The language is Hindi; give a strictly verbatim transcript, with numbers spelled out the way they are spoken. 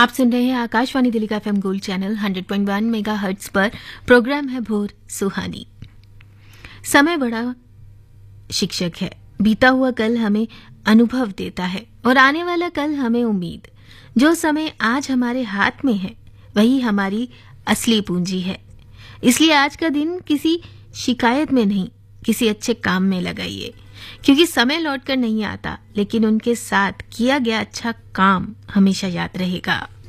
आप सुन रहे हैं आकाशवाणी दिल्ली का FM gold channel hundred point one megahertz पर। प्रोग्राम है भोर सुहानी। समय बड़ा शिक्षक है। बीता हुआ कल हमें अनुभव देता है और आने वाला कल हमें उम्मीद। जो समय आज हमारे हाथ में है वही हमारी असली पूंजी है। इसलिए आज का दिन किसी शिकायत में नहीं, किसी अच्छे काम में लगाइए, क्योंकि समय लौट कर नहीं आता, लेकिन उनके साथ किया गया अच्छा काम हमेशा याद रहेगा।